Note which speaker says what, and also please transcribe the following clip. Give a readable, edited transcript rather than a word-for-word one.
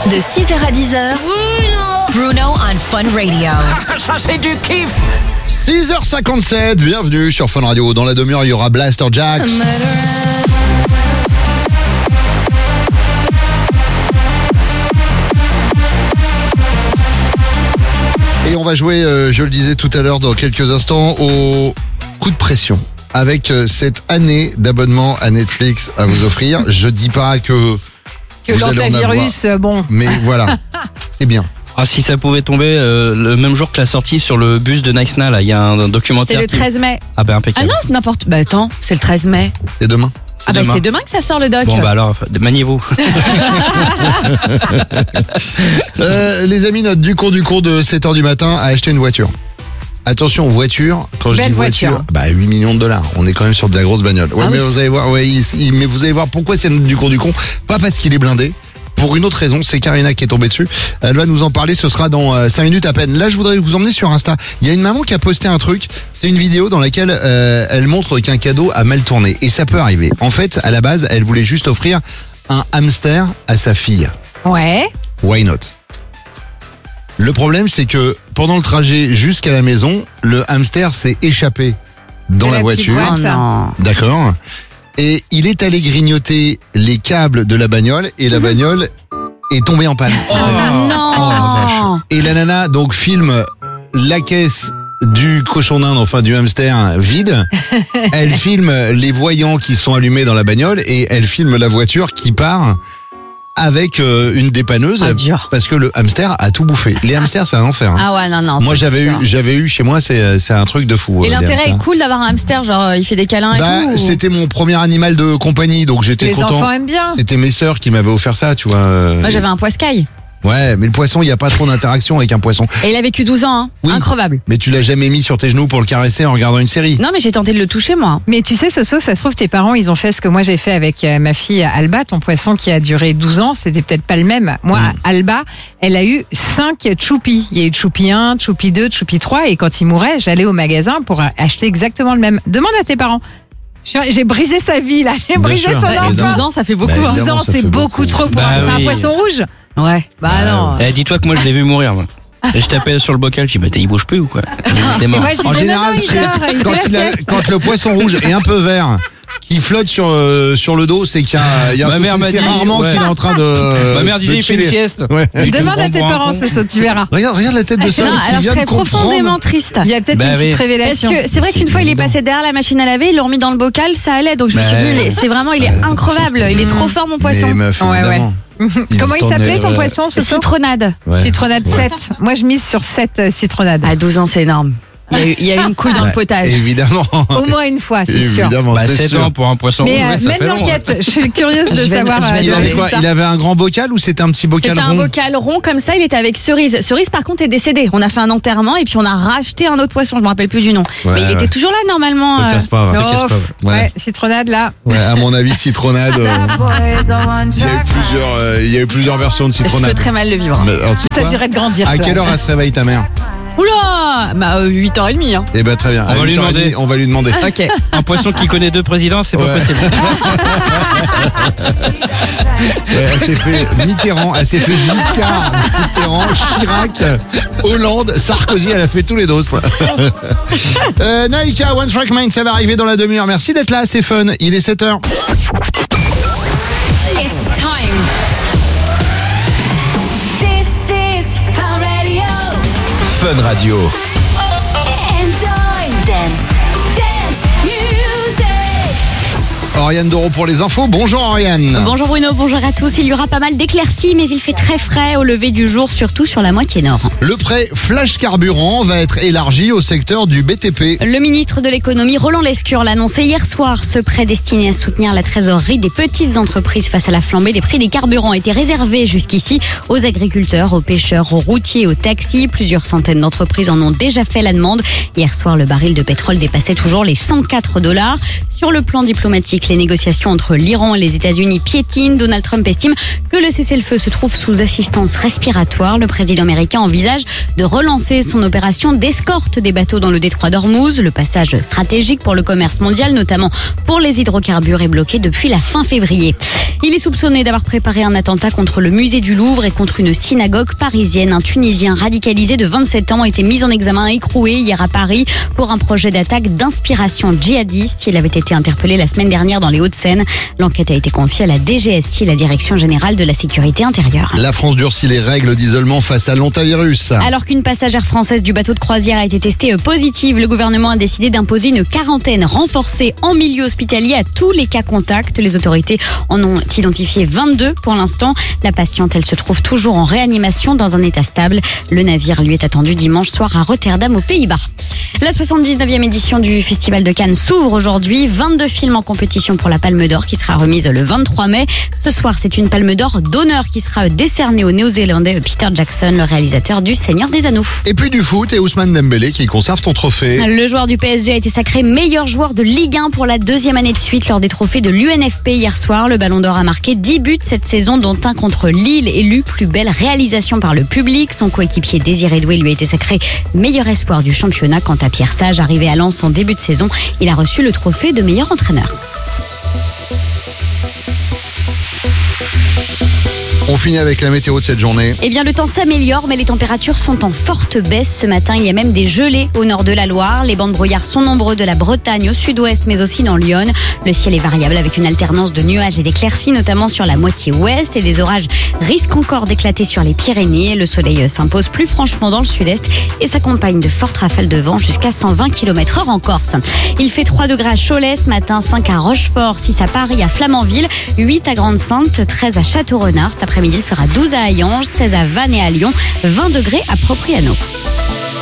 Speaker 1: De 6h à 10h, Bruno on Fun Radio.
Speaker 2: Ça c'est du kiff.
Speaker 3: 6h57, bienvenue sur Fun Radio. Dans la demi-heure, il y aura Blaster Jaxx. Et on va jouer, je le disais tout à l'heure, dans quelques instants, au coup de pression. Avec cette année d'abonnement à Netflix à vous offrir. Je dis pas que vous allez en
Speaker 4: l'antivirus,
Speaker 3: avoir,
Speaker 4: bon.
Speaker 3: mais voilà, c'est bien.
Speaker 5: Ah, si ça pouvait tomber le même jour que la sortie sur le bus de Naïsna, là, il y a un documentaire.
Speaker 4: C'est le 13 mai.
Speaker 5: Ah ben impeccable.
Speaker 4: Ah non, c'est n'importe. Bah attends, c'est le 13 mai.
Speaker 3: C'est demain.
Speaker 4: Ah bah
Speaker 5: demain.
Speaker 4: c'est demain que ça sort le doc.
Speaker 5: Bon bah alors, maniez-vous.
Speaker 3: Les amis, notre Ducon de 7h du matin a acheté une voiture. Attention, voiture, quand je
Speaker 4: Belle
Speaker 3: dis voiture,
Speaker 4: voiture.
Speaker 3: bah 8 millions de $. On est quand même sur de la grosse bagnole. Ouais,
Speaker 4: Ah
Speaker 3: mais
Speaker 4: oui.
Speaker 3: vous allez voir, mais vous allez voir pourquoi c'est notre Ducon. Pas parce qu'il est blindé. Pour une autre raison, c'est Karina qui est tombée dessus. Elle va nous en parler, ce sera dans 5 minutes à peine. Là, je voudrais vous emmener sur Insta. Il y a une maman qui a posté un truc. C'est une vidéo dans laquelle elle montre qu'un cadeau a mal tourné. Et ça peut arriver. En fait, à la base, elle voulait juste offrir un hamster à sa fille.
Speaker 4: Ouais.
Speaker 3: Why not? Le problème, c'est que pendant le trajet jusqu'à la maison, le hamster s'est échappé dans
Speaker 4: De
Speaker 3: la
Speaker 4: petite
Speaker 3: voiture.
Speaker 4: boîte, ça.
Speaker 3: D'accord. Et il est allé grignoter les câbles de la bagnole et la bagnole est tombée en panne.
Speaker 4: Non.
Speaker 3: Et la nana donc filme la caisse du cochon d'Inde, enfin du hamster vide. Elle filme les voyants qui sont allumés dans la bagnole et elle filme la voiture qui part avec une dépanneuse
Speaker 4: Ah, dur.
Speaker 3: parce que le hamster a tout bouffé. Les hamsters, c'est un enfer. Hein.
Speaker 4: Ah ouais, non.
Speaker 3: Moi,
Speaker 4: c'est sûr.
Speaker 3: j'avais eu chez moi, c'est un truc de fou.
Speaker 4: Et
Speaker 3: les
Speaker 4: l'intérêt
Speaker 3: hamsters.
Speaker 4: est cool d'avoir un hamster, genre il fait des câlins et
Speaker 3: Bah,
Speaker 4: tout. ou-
Speaker 3: c'était mon premier animal de compagnie, donc j'étais
Speaker 4: Les
Speaker 3: content.
Speaker 4: enfants aiment bien.
Speaker 3: C'était mes sœurs qui m'avaient offert ça, tu vois.
Speaker 4: Moi j'avais un poiscaille.
Speaker 3: Ouais, mais le poisson, il n'y a pas trop d'interaction avec un poisson.
Speaker 4: Et il a vécu 12 ans, hein.
Speaker 3: Oui.
Speaker 4: Increvable.
Speaker 3: Mais tu l'as jamais mis sur tes genoux pour le caresser en regardant une série.
Speaker 4: Non mais j'ai tenté de le toucher moi.
Speaker 6: Mais tu sais, Soso, ça se trouve, tes parents, ils ont fait ce que moi j'ai fait avec ma fille Alba, ton poisson qui a duré 12 ans, c'était peut-être pas le même. Moi, Alba, elle a eu 5 choupis. Il y a eu Choupi 1, Choupi 2, Choupi 3, et quand il mourait, j'allais au magasin pour acheter exactement le même. Demande à tes parents. J'ai brisé sa vie, là. J'ai brisé
Speaker 5: sûr.
Speaker 6: ton
Speaker 5: Et
Speaker 6: enfant.
Speaker 4: 12 ans ça fait beaucoup.
Speaker 3: Bah,
Speaker 4: hein.
Speaker 6: 12
Speaker 3: évidemment,
Speaker 6: ans,
Speaker 3: ça
Speaker 6: c'est
Speaker 3: fait
Speaker 6: beaucoup
Speaker 3: beaucoup.
Speaker 6: trop pour
Speaker 5: Bah
Speaker 6: c'est un
Speaker 5: oui.
Speaker 6: poisson rouge.
Speaker 4: Ouais.
Speaker 6: Bah non.
Speaker 5: Eh, dis-toi que moi je l'ai vu mourir. Moi. Et je tapais sur le bocal, je dis mais il bouge plus ou quoi? Il était
Speaker 6: Et
Speaker 5: mort.
Speaker 6: moi, je
Speaker 3: En
Speaker 6: disais,
Speaker 3: général,
Speaker 6: non, il dort, il
Speaker 3: quand,
Speaker 6: fait la sieste.
Speaker 3: quand le poisson rouge est un peu vert, qui flotte sur le dos, c'est qu'il y a un
Speaker 5: Ma mère
Speaker 3: souci.
Speaker 5: m'a
Speaker 3: C'est
Speaker 5: dit,
Speaker 3: rarement
Speaker 5: ouais.
Speaker 3: qu'il est en train de.
Speaker 5: Ma mère disait
Speaker 3: de
Speaker 5: il fait une
Speaker 3: chiller.
Speaker 5: sieste.
Speaker 3: Ouais.
Speaker 5: Et tu me
Speaker 6: Demande à
Speaker 5: prends
Speaker 6: tes
Speaker 5: pour un
Speaker 6: parents,
Speaker 5: con.
Speaker 6: c'est ça, tu verras.
Speaker 3: Regarde la tête de ça
Speaker 4: Non,
Speaker 3: qui
Speaker 4: alors je
Speaker 3: vient
Speaker 4: serais
Speaker 3: de comprendre.
Speaker 4: profondément triste.
Speaker 6: Il y a peut-être
Speaker 5: Bah
Speaker 6: une petite
Speaker 5: oui.
Speaker 4: Parce
Speaker 6: révélation.
Speaker 4: que c'est vrai qu'une fois il est passé derrière la machine à laver, ils l'ont remis dans le bocal, ça allait. Donc je me suis
Speaker 5: Bah
Speaker 4: dit,
Speaker 5: ouais.
Speaker 4: c'est vraiment, il est increvable. Il est trop fort mon poisson.
Speaker 3: Mais meuf,
Speaker 6: Ouais,
Speaker 3: évidemment.
Speaker 6: Comment il
Speaker 3: tournait,
Speaker 6: s'appelait ton
Speaker 5: ouais.
Speaker 6: poisson, Soso?
Speaker 4: Citronnade.
Speaker 3: Ouais.
Speaker 6: Citronnade 7. Moi, je mise sur 7 citronnades.
Speaker 4: À 12 ans, c'est énorme. Il y a eu une couille dans le potage.
Speaker 3: Évidemment.
Speaker 6: Au moins une fois, c'est sûr.
Speaker 3: Évidemment,
Speaker 5: Bah,
Speaker 3: c'est
Speaker 5: 7
Speaker 3: sûr.
Speaker 5: ans pour un poisson rouge,
Speaker 6: Mais
Speaker 5: ouais, ça
Speaker 6: mène
Speaker 5: fait long,
Speaker 6: l'enquête. Je suis curieuse de
Speaker 4: Je vais-
Speaker 6: savoir.
Speaker 4: je vais
Speaker 3: Il
Speaker 4: dans
Speaker 3: avait
Speaker 4: les
Speaker 3: quoi? Il avait un grand bocal ou c'était un petit bocal
Speaker 4: C'était un
Speaker 3: rond?
Speaker 4: bocal rond comme ça, il était avec Cerise. Cerise par contre est décédée. On a fait un enterrement et puis on a racheté un autre poisson, je me rappelle plus du nom.
Speaker 3: Ouais,
Speaker 4: Mais il
Speaker 3: ouais.
Speaker 4: était toujours là normalement.
Speaker 3: Te casse pas, va.
Speaker 6: Oh,
Speaker 3: Te casse pas, va.
Speaker 6: ouais, citronnade là.
Speaker 3: Ouais, à mon avis, citronnade. Il y a eu plusieurs versions de
Speaker 4: Je peux
Speaker 3: citronnade.
Speaker 4: très mal le vivre.
Speaker 3: Mais, alors, tu sais
Speaker 6: Il
Speaker 3: quoi?
Speaker 6: s'agirait de grandir.
Speaker 3: À
Speaker 6: ça.
Speaker 3: quelle heure elle se réveille ta mère?
Speaker 4: Oula, bah 8h30 hein.
Speaker 3: Eh ben très bien.
Speaker 5: On
Speaker 3: À
Speaker 5: va lui
Speaker 3: 8h30,
Speaker 5: demander.
Speaker 3: On va lui demander.
Speaker 4: Ok.
Speaker 5: Un poisson qui connaît 2 présidents, c'est
Speaker 3: Ouais.
Speaker 5: pas possible.
Speaker 3: Ouais, elle s'est fait Mitterrand, elle s'est fait Giscard, Mitterrand, Chirac, Hollande, Sarkozy, elle a fait tous les dos. Naïka, One Track Mind, ça va arriver dans la demi-heure. Merci d'être là, c'est fun. Il est 7h.
Speaker 1: It's time. This is Fun Radio.
Speaker 7: Fun Radio.
Speaker 1: Enjoy. Dance music.
Speaker 3: Oriane Doro pour les infos. Bonjour Oriane.
Speaker 8: Bonjour Bruno, bonjour à tous. Il y aura pas mal d'éclaircies, mais il fait très frais au lever du jour, surtout sur la moitié nord.
Speaker 3: Le prêt Flash Carburant va être élargi au secteur du BTP.
Speaker 8: Le ministre de l'économie, Roland Lescure, l'a annoncé hier soir. Ce prêt destiné à soutenir la trésorerie des petites entreprises face à la flambée des prix des carburants était réservé jusqu'ici aux agriculteurs, aux pêcheurs, aux routiers, aux taxis. Plusieurs centaines d'entreprises en ont déjà fait la demande. Hier soir, le baril de pétrole dépassait toujours les $104. Sur le plan diplomatique, que les négociations entre l'Iran et les États-Unis piétinent. Donald Trump estime que le cessez-le-feu se trouve sous assistance respiratoire. Le président américain envisage de relancer son opération d'escorte des bateaux dans le détroit d'Ormuz. Le passage stratégique pour le commerce mondial, notamment pour les hydrocarbures, est bloqué depuis la fin février. Il est soupçonné d'avoir préparé un attentat contre le musée du Louvre et contre une synagogue parisienne. Un Tunisien radicalisé de 27 ans a été mis en examen écroué hier à Paris pour un projet d'attaque d'inspiration djihadiste. Il avait été interpellé la semaine dernière dans les Hauts-de-Seine. L'enquête a été confiée à la DGSI, la Direction Générale de la Sécurité Intérieure.
Speaker 3: La France durcit les règles d'isolement face à l'hantavirus.
Speaker 8: Alors qu'une passagère française du bateau de croisière a été testée positive, le gouvernement a décidé d'imposer une quarantaine renforcée en milieu hospitalier à tous les cas contacts. Les autorités en ont identifié 22 pour l'instant. La patiente, elle se trouve toujours en réanimation dans un état stable. Le navire lui est attendu dimanche soir à Rotterdam aux Pays-Bas. La 79e édition du Festival de Cannes s'ouvre aujourd'hui. 22 films en compétition pour la Palme d'Or qui sera remise le 23 mai. Ce soir, c'est une Palme d'Or d'honneur qui sera décernée au Néo-Zélandais Peter Jackson, le réalisateur du Seigneur des Anneaux.
Speaker 3: Et puis du foot et Ousmane Dembélé qui conserve ton trophée.
Speaker 8: Le joueur du PSG a été sacré meilleur joueur de Ligue 1 pour la deuxième année de suite lors des trophées de l'UNFP hier soir. Le Ballon d'Or a marqué 10 buts cette saison, dont un contre Lille, élu plus belle réalisation par le public. Son coéquipier Désiré Doué lui a été sacré meilleur espoir du championnat. Quant à Pierre Sage, arrivé à Lens en début de saison, il a reçu le trophée de meilleur entraîneur.
Speaker 3: On finit avec la météo de cette journée.
Speaker 8: Eh bien, le temps s'améliore, mais les températures sont en forte baisse. Ce matin, il y a même des gelées au nord de la Loire. Les bancs de brouillard sont nombreux de la Bretagne au sud-ouest, mais aussi dans l'Yonne. Le ciel est variable avec une alternance de nuages et d'éclaircies, notamment sur la moitié ouest. Et des orages risquent encore d'éclater sur les Pyrénées. Le soleil s'impose plus franchement dans le sud-est et s'accompagne de fortes rafales de vent jusqu'à 120 km/h en Corse. Il fait 3 degrés à Cholet ce matin, 5 à Rochefort, 6 à Paris, à Flamanville, 8 à Grande-Sainte, 13 à Château-Renard. Cet après-midi, il fera 12 à Hayange, 16 à Vannes et à Lyon, 20 degrés à Propriano.